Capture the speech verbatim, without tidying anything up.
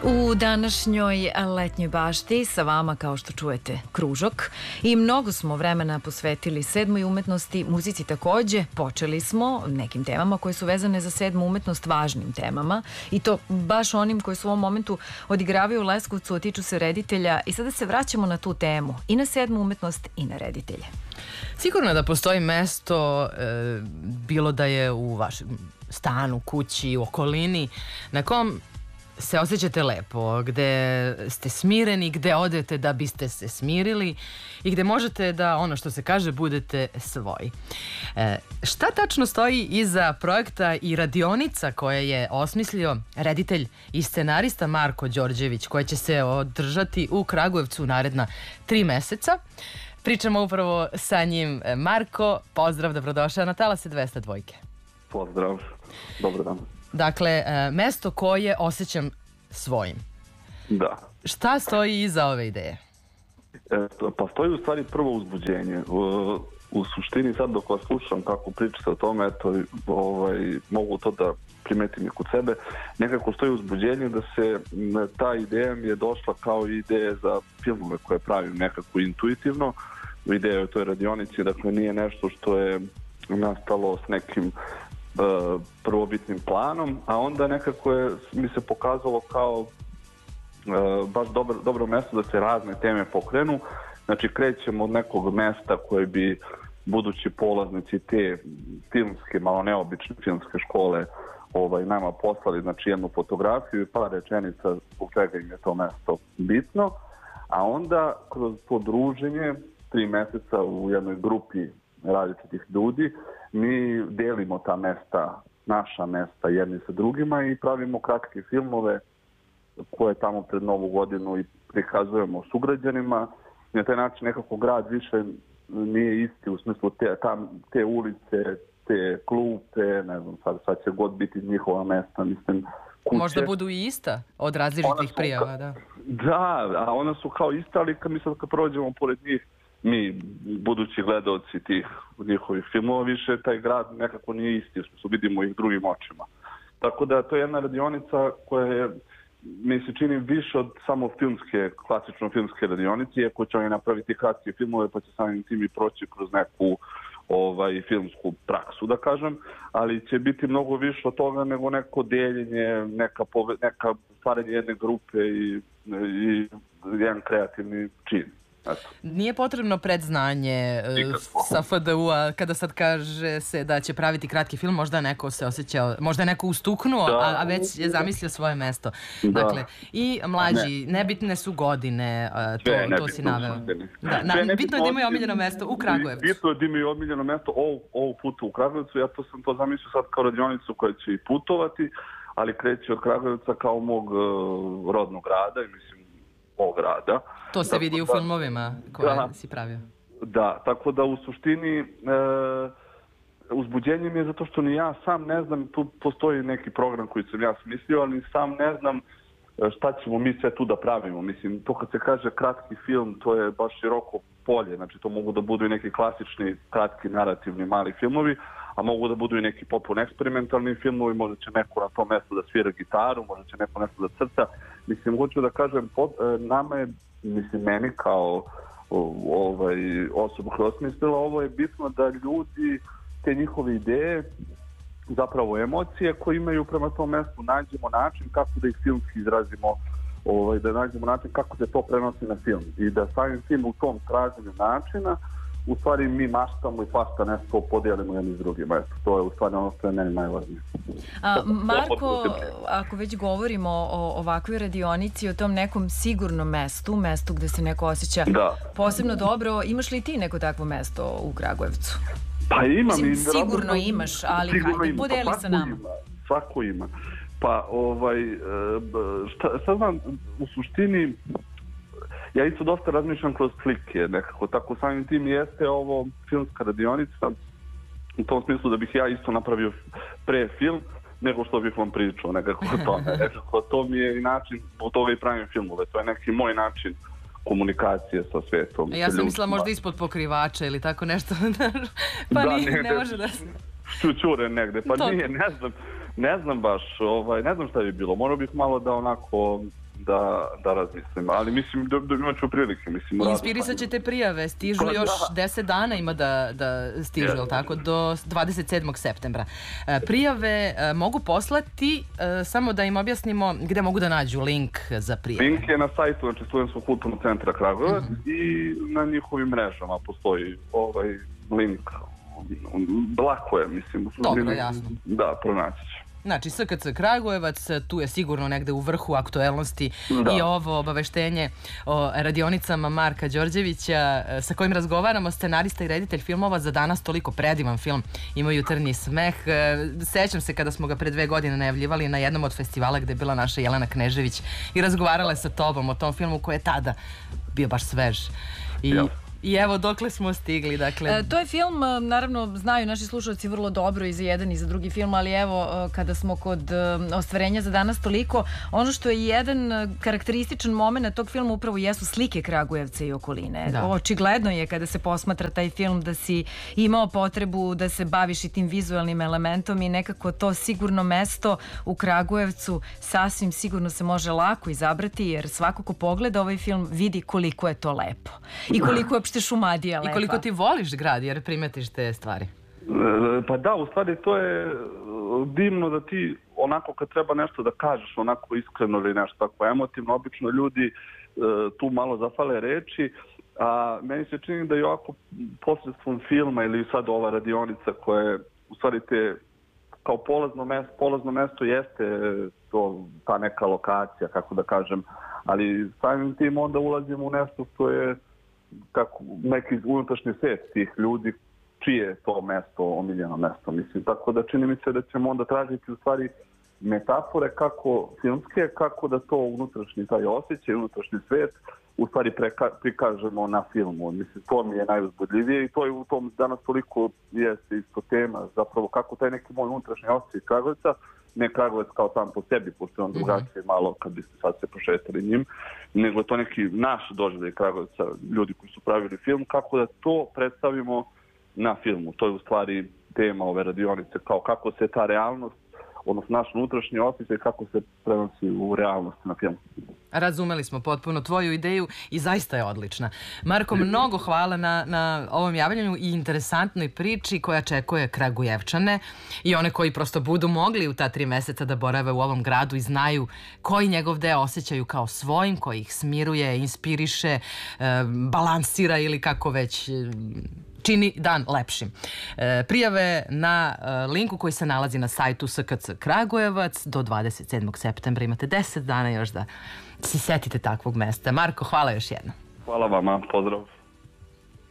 U današnjoj letnjoj bašti sa vama, kao što čujete, Kružok, i mnogo smo vremena posvetili sedmoj umetnosti, muzici takođe. Počeli smo nekim temama koje su vezane za sedmu umetnost, važnim temama, i to baš onim koji su u ovom momentu odigravaju u Leskovcu, a tiču se reditelja, i sada se vraćamo na tu temu, i na sedmu umetnost i na reditelje. Sigurno je da postoji mesto, e, bilo da je u vašem stanu, kući, u okolini, na kom se osjećate lepo, gde ste smireni, gde odete da biste se smirili i gde možete da, ono što se kaže, budete svoji. E, šta tačno stoji iza projekta i radionica koje je osmislio reditelj i scenarista Marko Đorđević, koja će se održati u Kragujevcu naredna tri meseca? Pričamo upravo sa njim. Marko, pozdrav, dobrodošao na Talase dvesta dva. Pozdrav, dobro dan. Dakle, mesto koje osjećam svojim. Da. Šta stoji iza ove ideje? E, pa stoji u stvari prvo uzbuđenje. U, u suštini sad dok vas slušam kako pričate o tome, eto, ovaj, mogu to da primetim i kod sebe. Nekako stoji uzbuđenje da se ta ideja mi je došla kao ideja za filmove koje pravim nekako intuitivno. Ideja o toj radionici, dakle nije nešto što je nastalo s nekim Uh, prvobitnim planom, a onda nekako je mi se pokazalo kao uh, baš dobro, dobro mesto da se razne teme pokrenu. Znači krećemo od nekog mesta koje bi budući polaznici te filmske, malo neobične filmske škole ovaj, nama poslali, znači jednu fotografiju i par rečenica zbog čega im je to mesto bitno, a onda kroz podruženje tri meseca u jednoj grupi različitih ljudi mi delimo ta mesta, naša mesta jedni sa drugima i pravimo kratke filmove koje tamo pred Novu godinu i prikazujemo sugrađanima. Na taj način nekako grad više nije isti u smislu te, tam, te ulice, te klupe, ne znam sad, sad će god biti njihova mesta, mislim, kuće. Možda budu i ista od različitih prijava, da. Da, a ona su kao ista, ali kad mi sad kad prođemo pored njih, mi, budući gledalci tih njihovih filmova, više taj grad nekako nije isti, što vidimo ih drugim očima. Tako da to je jedna radionica koja je, mi se čini, više od samo filmske, klasično filmske radionice, iako će oni napraviti kratke filmove pa će samim tim i proći kroz neku ovaj, filmsku praksu, da kažem, ali će biti mnogo više od toga nego neko deljenje, neka, pove, neka stvaranje jedne grupe i, i jedan kreativni čin. Eto. Nije potrebno predznanje sa F D U-a kada sad kaže se da će praviti kratki film, možda neko se osjećao, možda je neko ustuknuo, da. a, a već je zamislio svoje mesto. Da. Dakle, i mlađi, ne. nebitne su godine, to, Sve, to si naveo. Da, na, bitno je da imaju omiljeno mesto u Kragujevcu. Bitno je da imaju omiljeno mesto ovog, ovog puta u Kragujevcu, ja to sam to zamislio sad kao radionicu koja će i putovati, ali kreće od Kragujevca kao mog uh, rodnog grada i mislim ovog grada. To se vidi u filmovima koje da, si pravio. Da, tako da u suštini e, uzbuđenje mi je zato što ni ja sam ne znam, tu postoji neki program koji sam ja smislio, ali sam ne znam šta ćemo mi sve tu da pravimo. Mislim, to kad se kaže kratki film, to je baš široko polje, znači to mogu da budu i neki klasični, kratki, narativni, mali filmovi, a mogu da budu i neki potpuno eksperimentalni filmovi, možda će neko na tom mjestu da svira gitaru, možda će neko nešto da crta. Mislim, hoću da kažem, pod, nama je, mislim, meni kao ovaj, osoba koja je osmislila ovo, je bitno da ljudi te njihove ideje, zapravo emocije koje imaju prema tom mjestu, nađemo način kako da ih filmski izrazimo, ovaj, da nađemo način kako se to prenosi na film i da samim tim u tom traženju načina u stvari mi maštamo i svašta nešto podijelimo jedni s drugima. Eto, to je u stvari ono što je meni najvažnije. A, Marko, ako već govorimo o ovakvoj radionici, o tom nekom sigurnom mestu, mestu gde se neko osjeća da. posebno dobro, imaš li ti neko takvo mesto u Kragujevcu? Pa imam. Mislim, sigurno i, imaš, ali sigurno hajde, podeli pa, sa nama. Ima, svako ima. Pa, ovaj, šta, šta znam, u suštini, ja isto dosta razmišljam kroz slike, nekako, tako samim tim jeste ovo filmska radionica, u tom smislu da bih ja isto napravio pre film, nego što bih vam pričao, nekako to, nekako to mi je i način, od toga i pravim filmove, to je neki moj način komunikacije sa svetom. Ja sam mislila možda ispod pokrivača ili tako nešto, pa da, nije, negde, ne može da se... Čučure negde, pa to. Nije, ne znam, ne znam baš, ovaj, ne znam šta bi bilo, morao bih malo da onako da, da razmislim. Ali mislim da, da imat ću prilike. Mislim, inspirisat ćete prijave, stižu pa, još da. deset dana ima da, da stižu, je li tako, do dvadeset sedmog septembra. Prijave mogu poslati, samo da im objasnimo gde mogu da nađu link za prijave. Link je na sajtu, znači Studentskog kulturnog centra Kragujevac mm -hmm. i na njihovim mrežama postoji ovaj link. Lako je, mislim. Dobro, jasno. Da, pronaći će. Znači, S K C Kragujevac, tu je sigurno negde u vrhu aktuelnosti da. I ovo obaveštenje o radionicama Marka Đorđevića, sa kojim razgovaramo, scenarista i reditelj filmova Za danas toliko, predivan film, Ima jutarnji smeh. Sećam se kada smo ga pre dve godine najavljivali na jednom od festivala gde je bila naša Jelena Knežević i razgovarala sa tobom o tom filmu koji je tada bio baš svež. I... Ja. I evo dokle smo stigli, dakle... E, to je film, naravno, znaju naši slušalci vrlo dobro i za jedan i za drugi film, ali evo, kada smo kod ostvarenja Za danas toliko, ono što je jedan karakterističan moment tog filma upravo jesu slike Kragujevca i okoline. Da. Očigledno je kada se posmatra taj film da si imao potrebu da se baviš i tim vizualnim elementom i nekako to sigurno mesto u Kragujevcu sasvim sigurno se može lako izabrati, jer svako ko pogleda ovaj film vidi koliko je to lepo i koliko je uopšte Šumadija lepa. I koliko ti voliš grad, jer primetiš te stvari. Pa da, u stvari to je divno da ti onako kad treba nešto da kažeš onako iskreno ili nešto tako emotivno, obično ljudi tu malo zafale reči, a meni se čini da i ovako posredstvom filma ili sad ova radionica koja je u stvari te kao polazno mesto, polazno mesto jeste to, ta neka lokacija, kako da kažem, ali samim tim onda ulazimo u nešto što je kako neki unutrašnji svet tih ljudi, čije je to mesto omiljeno mesto, mislim. Tako da čini mi se da ćemo onda tražiti u stvari metafore kako filmske, kako da to unutrašnji taj osjećaj, unutrašnji svet u stvari preka, prikažemo na filmu. Mislim, to mi je najuzbudljivije i to je u tom danas toliko jeste isto tema, zapravo kako taj neki moj unutrašnji osjećaj Kragujevca, ne Kragujevac kao sam po sebi, pošto je on drugačije malo kad biste sad se prošetali njim, nego to neki naš doživljaj Kragujevca, ljudi koji su pravili film, kako da to predstavimo na filmu. To je u stvari tema ove radionice, kao kako se ta realnost, odnosno naš unutrašnji osjećaj, kako se prenosi u realnosti na film. Razumeli smo potpuno tvoju ideju i zaista je odlična. Marko, mnogo hvala na, na ovom javljanju i interesantnoj priči koja čekuje Kragujevčane i one koji prosto budu mogli u ta tri meseca da borave u ovom gradu i znaju koji njegov deo osjećaju kao svojim, koji ih smiruje, inspiriše, balansira ili kako već čini dan lepšim. E, prijave na e, linku koji se nalazi na sajtu S K C Kragujevac do dvadeset sedmog septembra. Imate deset dana još da se setite takvog mesta. Marko, hvala još jednom. Hvala vama, pozdrav.